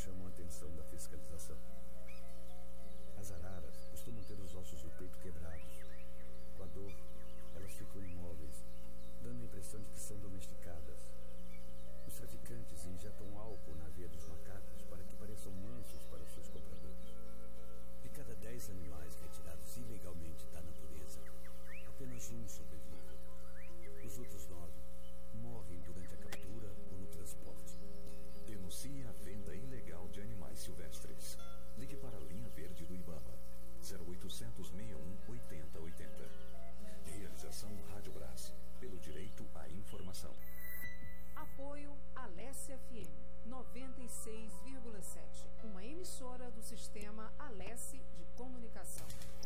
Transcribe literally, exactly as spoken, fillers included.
chamam a atenção da fiscalização. As araras costumam ter os ossos do peito quebrados. Com a dor, elas ficam imóveis, dando a impressão de que são domesticadas. Os traficantes injetam álcool na veia dos macacos para que pareçam mansos para os seus compradores. De cada dez animais retirados ilegalmente da natureza, apenas um sobrevive. Os outros nove morrem durante a captura ou no transporte. Denuncie a venda ilegal de animais silvestres. Ligue para a linha verde do Ibama. zero oitocentos, sessenta e um, oitenta, oitenta. Realização Rádio Brás. Pelo direito à informação. Apoio Alessia F M noventa e seis vírgula sete. Uma emissora do sistema Alessi de Comunicação.